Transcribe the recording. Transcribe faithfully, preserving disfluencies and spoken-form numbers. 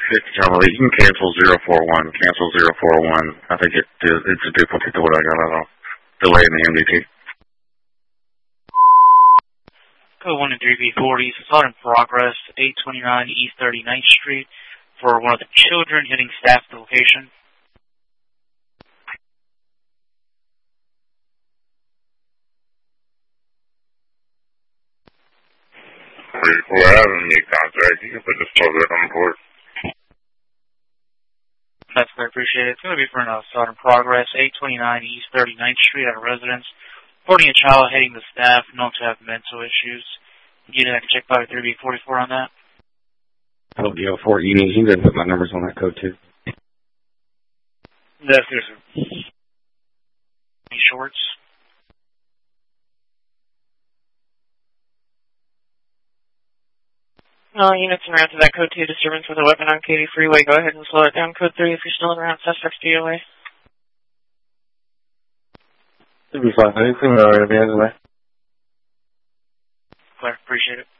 fifty Charlie. You can cancel zero four one. Cancel zero four one. I think it is, it's a duplicate to what I got. I don't delay in the M D T. Code one and three B forty. Assault in progress. eight twenty-nine East thirty-ninth Street for one of the children hitting staff at the location. Before having me contact, you can put the subject on the board. That's very appreciated. It's going to be for an assault in progress. eight twenty-nine East thirty-ninth Street at a residence. Reporting a child hitting the staff, known to have mental issues. You need to check by three B forty-four on that. Oh, D L four, you need, you can put my numbers on that code too. Yes, yes, sir. Any shorts? All units en route to that code two disturbance with a weapon on Katy Freeway. Go ahead and slow it down. Code three if you're still around suspects D O A. It'll be fine. I think we're already on the way. Claire, appreciate it.